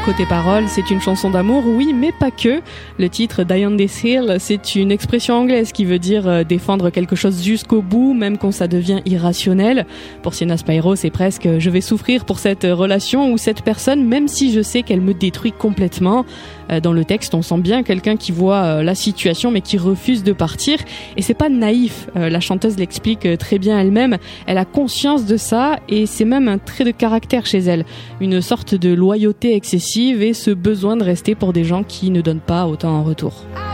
Côté paroles, c'est une chanson d'amour, oui, mais pas que. Le titre Die on this hill, c'est une expression anglaise qui veut dire défendre quelque chose jusqu'au bout, même quand ça devient irrationnel. Pour Sienna Spyro, c'est presque je vais souffrir pour cette relation ou cette personne, même si je sais qu'elle me détruit complètement. Dans le texte, on sent bien quelqu'un qui voit la situation mais qui refuse de partir. Et c'est pas naïf, la chanteuse l'explique très bien elle-même. Elle a conscience de ça et c'est même un trait de caractère chez elle. Une sorte de loyauté excessive et ce besoin de rester pour des gens qui ne donnent pas autant en retour.